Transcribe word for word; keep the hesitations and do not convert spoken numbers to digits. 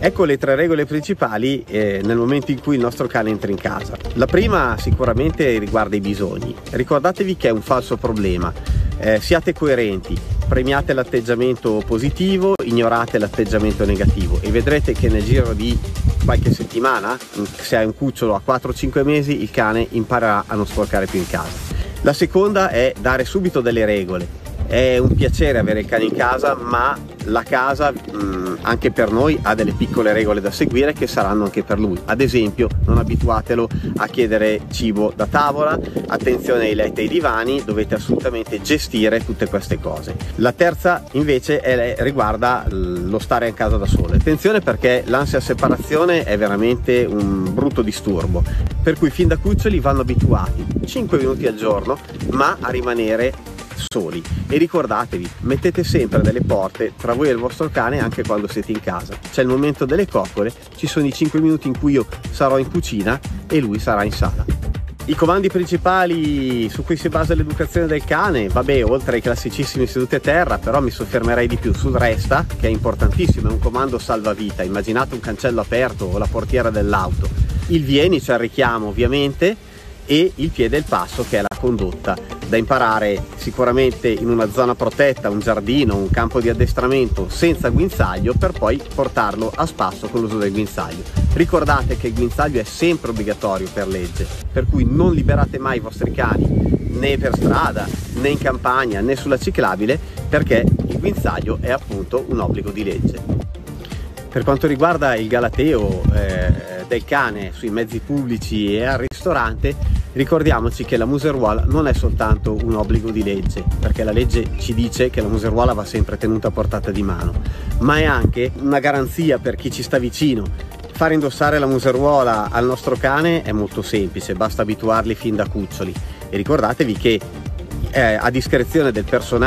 Ecco le tre regole principali eh, nel momento in cui il nostro cane entra in casa. La prima sicuramente riguarda i bisogni. Ricordatevi che è un falso problema. Eh, siate coerenti, premiate l'atteggiamento positivo, ignorate l'atteggiamento negativo e vedrete che nel giro di qualche settimana, se hai un cucciolo a quattro cinque mesi, il cane imparerà a non sporcare più in casa. La seconda è dare subito delle regole. È un piacere avere il cane in casa, ma la casa mh, anche per noi ha delle piccole regole da seguire che saranno anche per lui. Ad esempio, non abituatelo a chiedere cibo da tavola, attenzione ai letti e ai divani, dovete assolutamente gestire tutte queste cose. La terza invece è, riguarda lo stare in casa da solo. Attenzione, perché l'ansia separazione è veramente un brutto disturbo, per cui fin da cuccioli vanno abituati cinque minuti al giorno, ma a rimanere soli. E ricordatevi, mettete sempre delle porte tra voi e il vostro cane anche quando siete in casa. C'è il momento delle coccole, ci sono i cinque minuti in cui io sarò in cucina e lui sarà in sala. I comandi principali su cui si basa l'educazione del cane, vabbè, oltre ai classicissimi seduti a terra, però mi soffermerei di più sul resta, che è importantissimo, è un comando salvavita. Immaginate un cancello aperto o la portiera dell'auto. Il vieni, cioè il richiamo ovviamente, e il piede e il passo, che è la condotta, da imparare sicuramente in una zona protetta, un giardino, un campo di addestramento senza guinzaglio, per poi portarlo a spasso con l'uso del guinzaglio. Ricordate che il guinzaglio è sempre obbligatorio per legge, per cui non liberate mai i vostri cani né per strada né in campagna né sulla ciclabile, perché il guinzaglio è appunto un obbligo di legge. Per quanto riguarda il galateo eh, del cane sui mezzi pubblici e al ristorante, ricordiamoci che la museruola non è soltanto un obbligo di legge, perché la legge ci dice che la museruola va sempre tenuta a portata di mano, ma è anche una garanzia per chi ci sta vicino. Fare indossare la museruola al nostro cane è molto semplice, basta abituarli fin da cuccioli, e ricordatevi che eh, a discrezione del personale